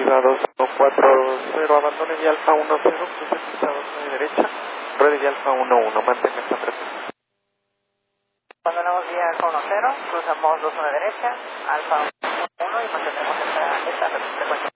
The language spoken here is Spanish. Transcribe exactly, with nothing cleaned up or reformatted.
arriba dos uno cuatro cero, abandone vía Alfa uno cero, cruce pista dos nueve derecha, ruede vía Alfa uno uno, mantenga esta frecuencia. Abandonamos vía Alfa uno cero, cruzamos dos nueve derecha, Alfa uno uno y mantenemos esta, esta frecuencia.